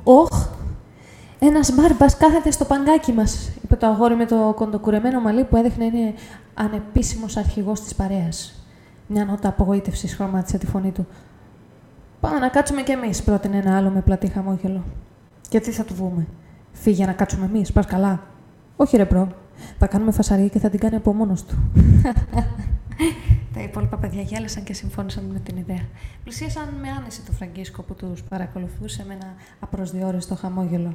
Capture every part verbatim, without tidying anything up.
Όχ! Ένας μπάρμπας κάθεται στο παγκάκι μας, είπε το αγόρι με το κοντοκουρεμένο μαλλί που έδειχνε είναι ανεπίσημος αρχηγός της παρέας. Μια νότα απογοήτευσης χρώματισε τη φωνή του. Πάμε να κάτσουμε κι εμείς, πρότεινε ένα άλλο με πλατή χαμόγελο. Και τι θα του βούμε? Φύγε να κάτσουμε εμείς, πας καλά? Όχι, ρε μπρο. Θα κάνουμε φασαρία και θα την κάνει από μόνος του. Τα υπόλοιπα παιδιά γέλασαν και συμφώνησαν με την ιδέα. Πλησίασαν με άνεση το Φραγκίσκο που τους παρακολουθούσε με ένα απροσδιόριστο χαμόγελο.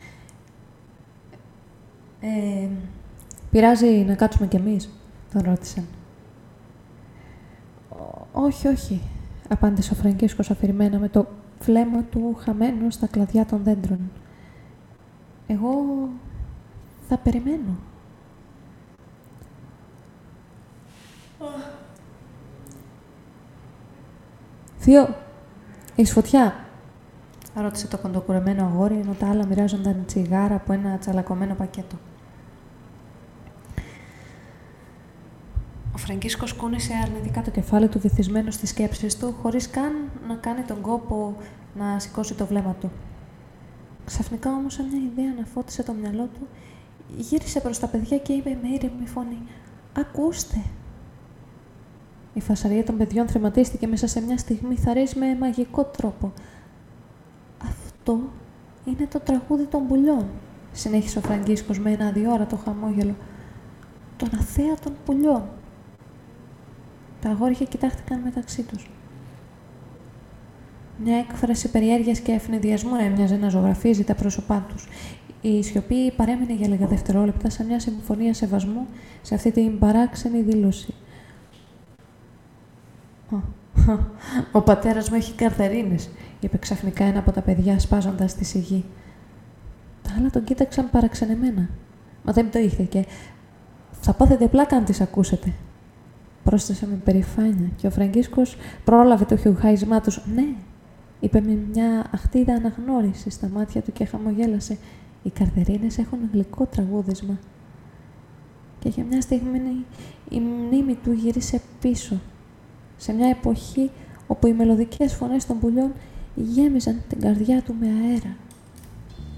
Ε, πειράζει να κάτσουμε κι εμείς, τον ρώτησαν. Όχι, όχι, απάντησε ο Φραγκίσκος αφηρημένα με το βλέμμα του χαμένο στα κλαδιά των δέντρων. Εγώ θα περιμένω. Θείο, έχεις φωτιά? Ρώτησε το κοντοκουρεμένο αγόρι, ενώ τα άλλα μοιράζονταν τσιγάρα από ένα τσαλακωμένο πακέτο. Ο Φραγκίσκος κούνησε αρνητικά το κεφάλι του, βυθισμένο στις σκέψεις του, χωρίς καν να κάνει τον κόπο να σηκώσει το βλέμμα του. Ξαφνικά όμως, μια ιδέα αναφώτισε το μυαλό του, γύρισε προς τα παιδιά και είπε με ήρεμη φωνή «Ακούστε!». Η φασαρία των παιδιών θρηματίστηκε μέσα σε μια στιγμή θαρρής με μαγικό τρόπο. «Αυτό είναι το τραγούδι των πουλιών», συνέχισε ο Φραγκίσκος με ένα αδιόρατο χαμόγελο. «Των αθέατων πουλιών». Τα αγόρια κοιτάχτηκαν μεταξύ τους. Μια έκφραση περιέργειας και ευνηδιασμού έμοιαζε να ζωγραφίζει τα πρόσωπά τους. Η σιωπή παρέμεινε για λίγα δευτερόλεπτα σαν μια συμφωνία σεβασμού σε αυτή την παράξενη δήλωση. «Ο πατέρας μου έχει καρδερίνες», είπε ξαφνικά ένα από τα παιδιά, σπάζοντας τη σιγή. Τα άλλα τον κοίταξαν παραξενεμένα. Μα δεν το ήχθηκε. «Θα πάθετε πλάκα αν τις ακούσετε», πρόσθεσε με περηφάνεια και ο Φραγκίσκος πρόλαβε το χιουχάισμά τους. «Ναι», είπε με μια αχτίδα αναγνώριση στα μάτια του και χαμογέλασε. «Οι καρδερίνες έχουν γλυκό τραγούδισμα». Και για μια στιγμή η μνήμη του γύρισε πίσω, σε μια εποχή όπου οι μελωδικές φωνές των πουλιών γέμιζαν την καρδιά του με αέρα.